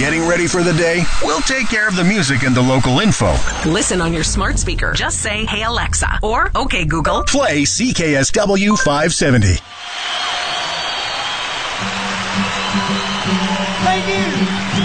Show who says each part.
Speaker 1: Getting ready for the day? We'll take care of the music and the local info.
Speaker 2: Listen on your smart speaker. Just say, "Hey Alexa," or "Okay Google."
Speaker 1: Play CKSW 570.
Speaker 3: Thank you.